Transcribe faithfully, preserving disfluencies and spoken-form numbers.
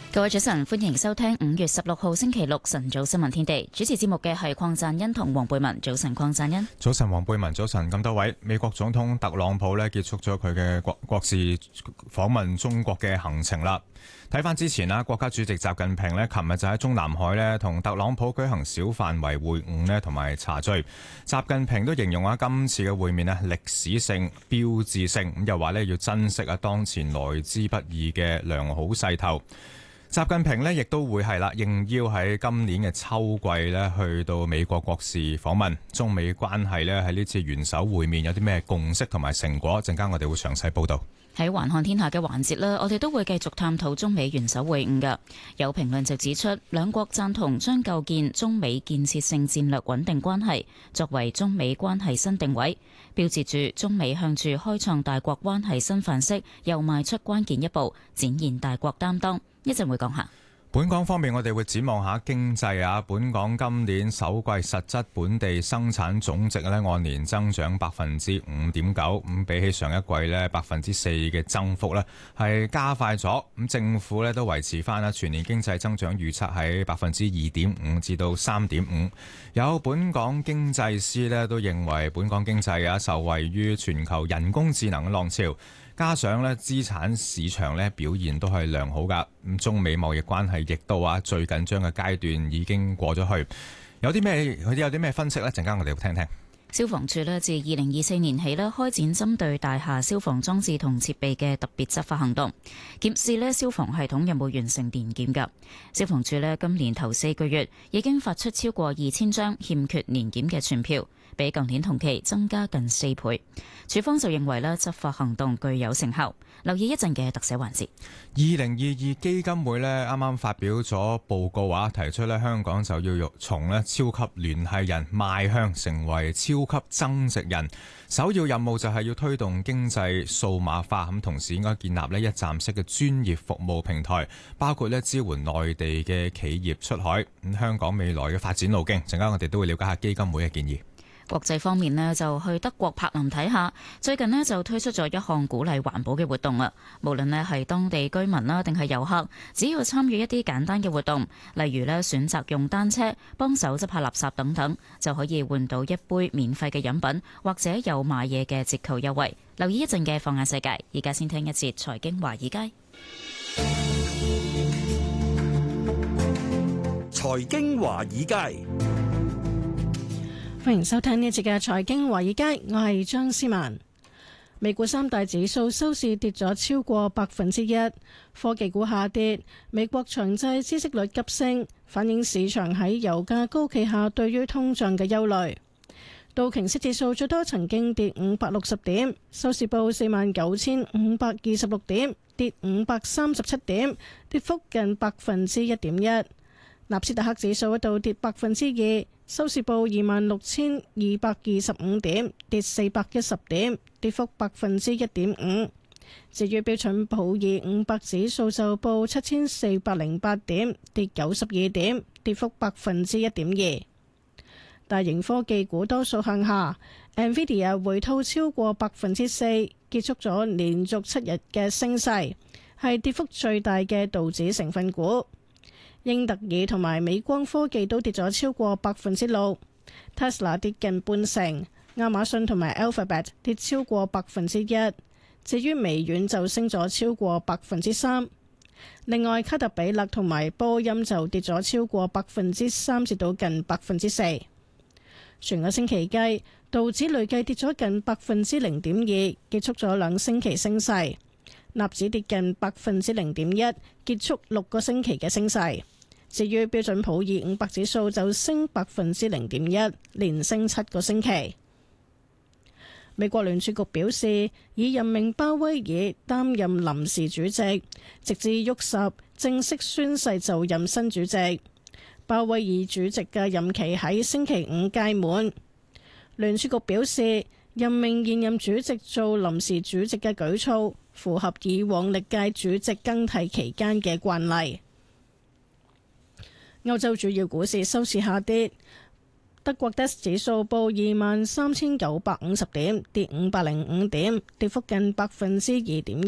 各位早晨，歡迎收聽五月十六號星期六晨早新聞天地。主持節目嘅係鄺贊恩同黃貝文。早晨，鄺贊恩。 早晨，黃貝文。早晨，咁多位。美國總統特朗普呢結束咗佢嘅國國事訪問中國嘅行程啦。睇翻之前啦，國家主席習近平呢琴日就喺中南海呢同特朗普舉行小範圍會晤呢同埋茶敘。習近平都形容啊今次嘅會面呢歷史性、標誌性，咁又話呢要珍惜啊當前來之不易嘅良好勢頭。習近平呢亦都會係啦，應邀喺今年嘅秋季呢去到美國國事訪問。中美關係呢喺呢次元首會面有啲咩共識同埋成果？陣間我哋會詳細報道。 喺環看天下嘅環節呢，我哋都會繼續探討中美元首會晤嘅。有評論就指出，兩國贊同將構建中美建設性戰略穩定關係作為中美關係新定位，標誌住中美向住開創大國關係新範式又邁出關鍵一步，展現大國擔當。一陣會講下。 本港方面，我哋會展望下經濟啊。本港今年首季實質本地生產總值咧按年增長百分之五點九，咁比起上一季咧百分之四嘅增幅咧係加快咗。咁政府咧都維持翻啦全年經濟增長預測喺百分之二點五至到三點五。有本港經濟師咧都認為本港經濟啊受惠於全球人工智能嘅浪潮。加上咧資產市場咧表現都係良好噶，咁中美貿易關係亦都話最緊張嘅階段已經過咗去。有啲咩佢哋有啲咩分析呢？陣間我哋會聽聽。 消防處咧自二零二四年起咧開展針對大廈消防裝置同設備嘅特別執法行動，檢視咧消防系統有冇完成年檢噶。消防處咧今年頭四個月已經發出超過二千張欠缺年檢嘅傳票，比舊年同期增加近四倍。處方就認為咧執法行動具有成效。留意一陣嘅特寫環節。 二零二二基金會咧啱啱發表咗報告啊，提出咧香港就要從咧超級聯繫人邁向成為超級增值人。首要任務就係要推動經濟數碼化，咁同時應該建立咧一站式嘅專業服務平台，包括咧支援內地嘅企業出海。咁香港未來嘅發展路徑，陣間我哋都會了解下基金會嘅建議。 國際方面呢，就去德國柏林睇下，最近呢，就推出咗一項鼓勵環保嘅活動啊！無論呢係當地居民啦，定係遊客，只要參與一啲簡單嘅活動，例如呢選擇用單車幫手執下垃圾等等，就可以換到一杯免費嘅飲品，或者有買嘢嘅折扣優惠。留意一陣嘅放眼世界，而家先聽一節財經華爾街。 財經華爾街。 歡迎收聽呢一節嘅財經華爾街，我係張思文。美股三大指數收市跌咗超過百分之一，科技股下跌，美國長債孳息率急升，反映市場喺油價高企下對於通脹嘅憂慮。道瓊斯指數最多曾經跌五百六十點，收市報四萬九千五百二十六點，跌五百三十七點，跌幅近百分之一點一。納斯達克指數一度跌百分之二，收市報二萬六千二百二十五點，跌四百一十點，跌幅百分之一點五。至於標準普爾五百指數就報七千四百零八點，跌九十二點，跌幅百分之一點二。大型科技股多數向下 ，Nvidia 回吐超過百分之四，結束咗連續七日嘅升勢，係跌幅最大嘅道指成分股。英特爾同埋美光科技都跌咗超過百分之六 ，Tesla 跌近半成，亞馬遜同埋 Alphabet 跌超過百分之一，至於微軟就升咗超過百分之三。另外，卡特彼勒同埋波音就跌咗超過百分之三至到近百分之四。全個星期計，道指累計跌咗近百分之零點二，結束咗兩星期升勢。納指跌近百分之零點一，結束六個星期嘅升勢。至於標準普爾五百指數就升百分之零點一，連升七個星期。美國聯儲局表示，已任命鮑威爾擔任臨時主席，直至沃什正式宣誓就任新主席。鮑威爾主席嘅任期喺星期五屆滿。聯儲局表示，任命現任主席做臨時主席嘅舉措符合以往歷屆主席更替期間嘅慣例。歐洲主要股市收市下跌，德國 D A X 指數報二萬三千九百五十點，跌五百零五點，跌幅近百分之二點一。